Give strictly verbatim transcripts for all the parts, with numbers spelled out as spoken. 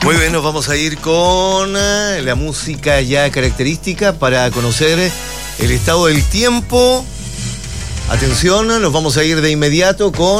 Muy bien, nos vamos a ir con la música ya característica para conocer el estado del tiempo. Atención, nos vamos a ir de inmediato con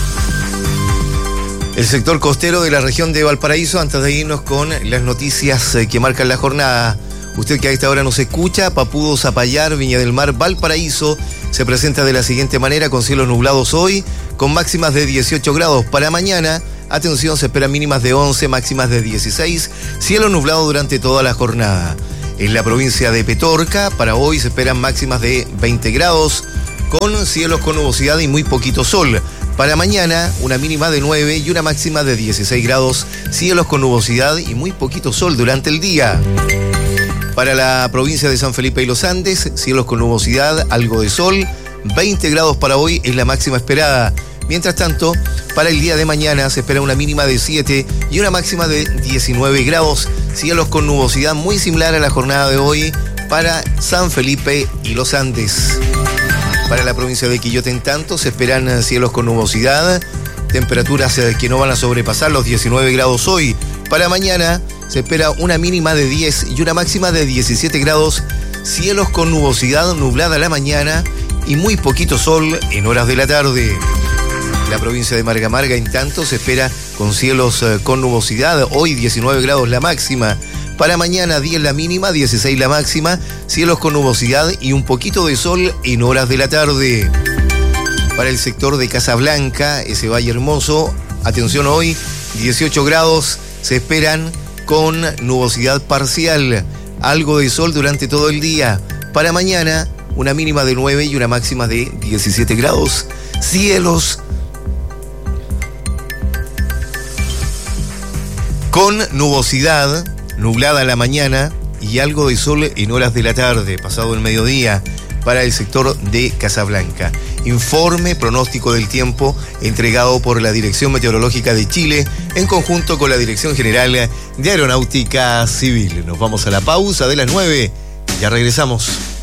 el sector costero de la región de Valparaíso antes de irnos con las noticias que marcan la jornada. Usted que a esta hora nos escucha, Papudo, Zapallar, Viña del Mar, Valparaíso, se presenta de la siguiente manera con cielos nublados hoy, con máximas de dieciocho grados. Para mañana, atención, se esperan mínimas de once, máximas de dieciséis, cielo nublado durante toda la jornada. En la provincia de Petorca, para hoy se esperan máximas de veinte grados, con cielos con nubosidad y muy poquito sol. Para mañana, una mínima de nueve y una máxima de dieciséis grados, cielos con nubosidad y muy poquito sol durante el día. Para la provincia de San Felipe y los Andes, cielos con nubosidad, algo de sol, veinte grados para hoy es la máxima esperada. Mientras tanto, para el día de mañana se espera una mínima de siete y una máxima de diecinueve grados, cielos con nubosidad muy similar a la jornada de hoy para San Felipe y los Andes. Para la provincia de Quillota, en tanto, se esperan cielos con nubosidad, temperaturas que no van a sobrepasar los diecinueve grados hoy. Para mañana se espera una mínima de diez y una máxima de diecisiete grados, cielos con nubosidad, nublada la mañana y muy poquito sol en horas de la tarde. La provincia de Marga Marga, en tanto, se espera con cielos con nubosidad, hoy diecinueve grados la máxima. Para mañana diez la mínima, dieciséis la máxima, cielos con nubosidad y un poquito de sol en horas de la tarde. Para el sector de Casablanca, ese valle hermoso, atención hoy, dieciocho grados, se esperan con nubosidad parcial, algo de sol durante todo el día. Para mañana, una mínima de nueve y una máxima de diecisiete grados, cielos con nubosidad, nublada la mañana y algo de sol en horas de la tarde, pasado el mediodía, para el sector de Casablanca. Informe pronóstico del tiempo entregado por la Dirección Meteorológica de Chile en conjunto con la Dirección General de Aeronáutica Civil. Nos vamos a la pausa de las nueve. Ya regresamos.